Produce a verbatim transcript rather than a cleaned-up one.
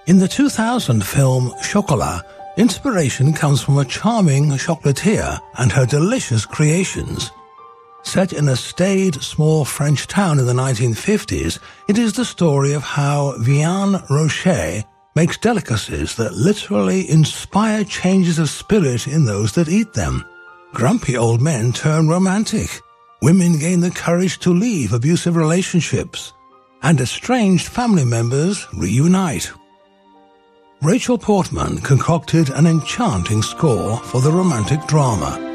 In the two thousand film Chocolat, inspiration comes from a charming chocolatier and her delicious creations. Set in a staid, small French town in the nineteen fifties, it is the story of how Vianne Rocher makes delicacies that literally inspire changes of spirit in those that eat them. Grumpy old men turn romantic, women gain the courage to leave abusive relationships, and estranged family members reunite. Rachel Portman concocted an enchanting score for the romantic drama.